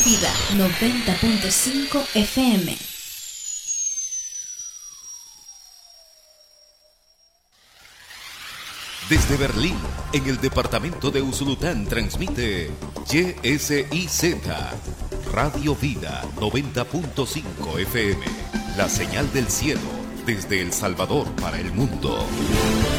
Vida 90.5 FM. Desde Berlín, en el departamento de Usulután, transmite YSIZ, Radio Vida 90.5 FM, la señal del cielo, desde El Salvador para el mundo.